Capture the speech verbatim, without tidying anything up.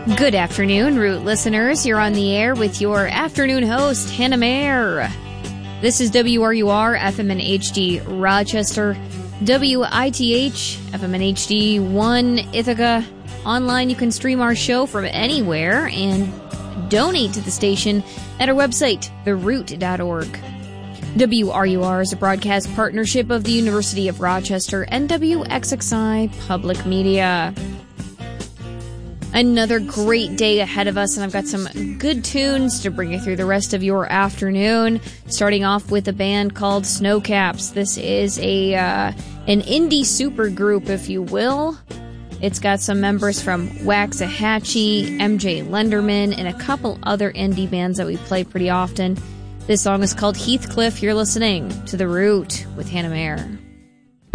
Good afternoon, Root listeners. You're on the air with your afternoon host, Hannah Mayer. This is W R U R, F M and H D, Rochester, W I T H, F M and H D, one, Ithaca. Online, you can stream our show from anywhere and donate to the station at our website, the root dot org. W R U R is a broadcast partnership of the University of Rochester and W X X I Public Media. Another great day ahead of us, and I've got some good tunes to bring you through the rest of your afternoon. Starting off with a band called Snowcaps. This is a uh, an indie super group, if you will. It's got some members from Waxahachie, M J Lenderman, and a couple other indie bands that we play pretty often. This song is called Heathcliff. You're listening to The Root with Hannah Mayer.